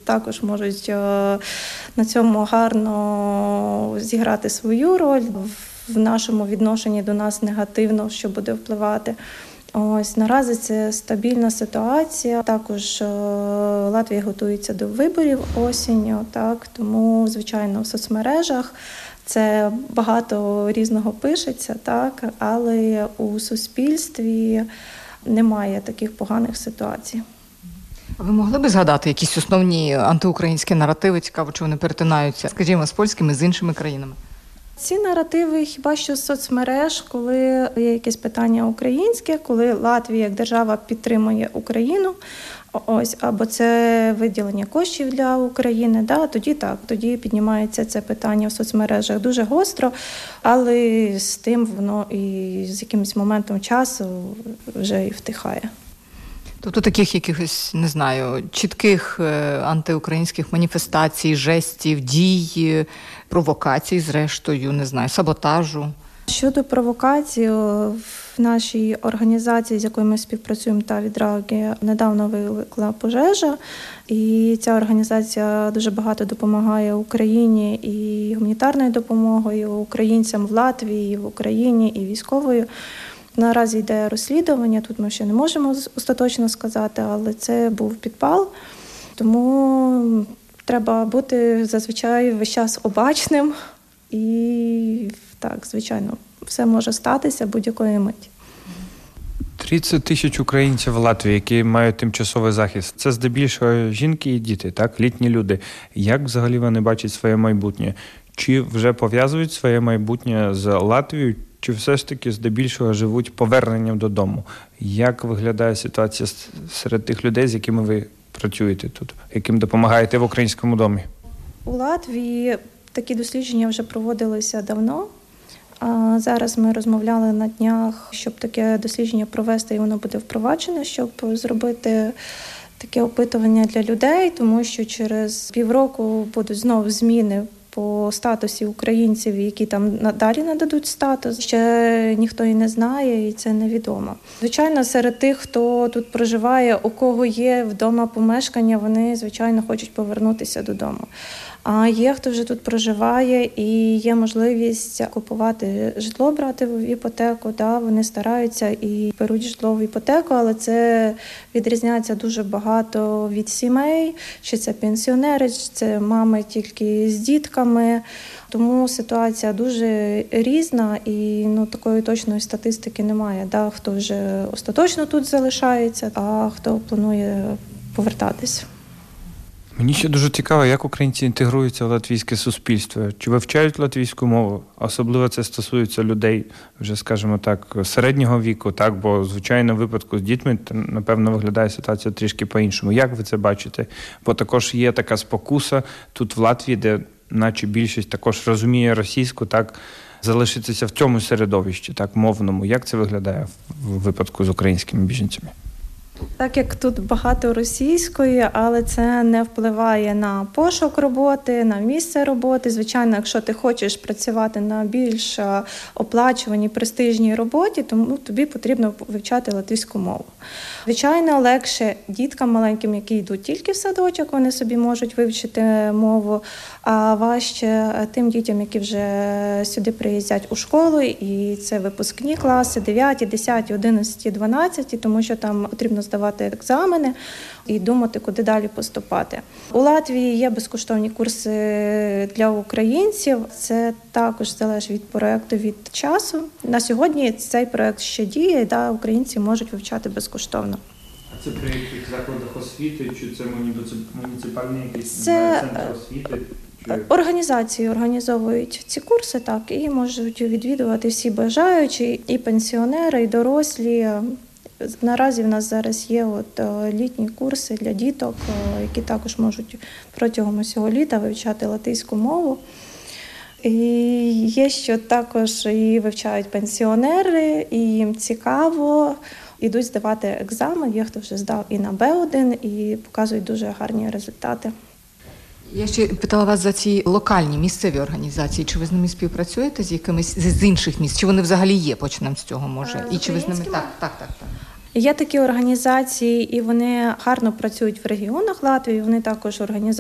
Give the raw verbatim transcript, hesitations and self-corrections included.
також можуть на цьому гарно зіграти свою роль в нашому відношенні до нас негативно, що буде впливати. Ось наразі це стабільна ситуація. Також Латвія готується до виборів осінню, так тому, звичайно, в соцмережах це багато різного пишеться, так, але у суспільстві немає таких поганих ситуацій. Ви могли би згадати якісь основні антиукраїнські наративи? Цікаво, чи вони перетинаються, скажімо, з польськими, з іншими країнами? Ці наративи хіба що з соцмереж, коли є якесь питання українське, коли Латвія як держава підтримує Україну, ось, або це виділення коштів для України, да, тоді так, тоді піднімається це питання в соцмережах дуже гостро, але з тим воно і з якимось моментом часу вже і втихає. Тобто таких якихось, не знаю, чітких антиукраїнських маніфестацій, жестів, дій, провокацій, зрештою, не знаю, саботажу? Щодо провокацій, в нашій організації, з якою ми співпрацюємо, та відраги, недавно виникла пожежа, і ця організація дуже багато допомагає Україні і гуманітарною допомогою, українцям в Латвії, в Україні, і військовою. Наразі йде розслідування, тут ми ще не можемо остаточно сказати, але це був підпал, тому треба бути зазвичай весь час обачним і так, звичайно, все може статися будь-якої миті. тридцять тисяч українців в Латвії, які мають тимчасовий захист. Це здебільшого жінки і діти, так, літні люди. Як взагалі вони бачать своє майбутнє? Чи вже пов'язують своє майбутнє з Латвією, чи все ж таки здебільшого живуть поверненням додому? Як виглядає ситуація серед тих людей, з якими ви працюєте тут, яким допомагаєте в українському домі? У Латвії такі дослідження вже проводилися давно. А зараз ми розмовляли на днях, щоб таке дослідження провести, і воно буде впроваджене, щоб зробити таке опитування для людей, тому що через півроку будуть знову зміни по статусі українців, які там надалі нададуть статус. Ще ніхто і не знає, і це невідомо. Звичайно, серед тих, хто тут проживає, у кого є вдома помешкання, вони, звичайно, хочуть повернутися додому. А є, хто вже тут проживає і є можливість купувати житло, брати в іпотеку, да, вони стараються і беруть житло в іпотеку, але це відрізняється дуже багато від сімей, чи це пенсіонери, чи це мами тільки з дітками. Тому ситуація дуже різна і ну, такої точної статистики немає, да, хто вже остаточно тут залишається, а хто планує повертатись. Мені ще дуже цікаво, як українці інтегруються в латвійське суспільство. Чи вивчають латвійську мову? Особливо це стосується людей, вже, скажімо так, середнього віку, так? Бо, звичайно, в випадку з дітьми, напевно, виглядає ситуація трішки по-іншому. Як ви це бачите? Бо також є така спокуса тут в Латвії, де наче більшість також розуміє російську, так, залишитися в цьому середовищі, так, мовному. Як це виглядає в випадку з українськими біженцями? Так як тут багато російської, але це не впливає на пошук роботи, на місце роботи. Звичайно, якщо ти хочеш працювати на більш оплачуваній, престижній роботі, тому тобі потрібно вивчати латвійську мову. Звичайно, легше діткам маленьким, які йдуть тільки в садочок, вони собі можуть вивчити мову, а важче тим дітям, які вже сюди приїздять у школу, і це випускні класи, дев'яті, десяті, одинадцяті, дванадцяті, тому що там потрібно здавати екзамени і думати, куди далі поступати. У Латвії є безкоштовні курси для українців. Це також залежить від проєкту, від часу. На сьогодні цей проєкт ще діє, да, українці можуть вивчати безкоштовно. А це при яких закладах освіти, чи це муніципальні якісь це... центри освіти? Організації організовують ці курси, так, і можуть відвідувати всі бажаючі, і пенсіонери, і дорослі. Наразі в нас зараз є от літні курси для діток, які також можуть протягом усього літа вивчати латвійську мову. І є, що також і вивчають пенсіонери, і їм цікаво, ідуть здавати екзамен, є хто вже здав і на Б один, і показують дуже гарні результати. Я ще питала вас за ці локальні, місцеві організації. Чи ви з ними співпрацюєте з якимись з інших міст? Чи вони взагалі є? Почнемо з цього, може. З І чи ви з ними українськими? так, так, так, так. Є такі організації, і вони гарно працюють в регіонах Латвії. Вони також організують